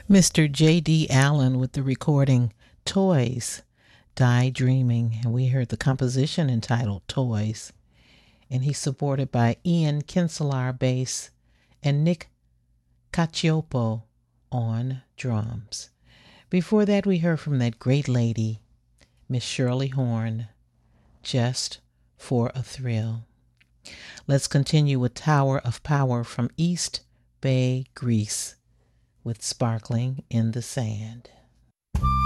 Mr. J.D. Allen with the recording Toys, Die Dreaming. And we heard the composition entitled Toys. And he's supported by Ian Kinselaar bass and Nick Cacioppo on drums. Before that, we heard from that great lady, Miss Shirley Horn, Just for a Thrill. Let's continue with Tower of Power from East Bay, Greece, with Sparkling in the Sand.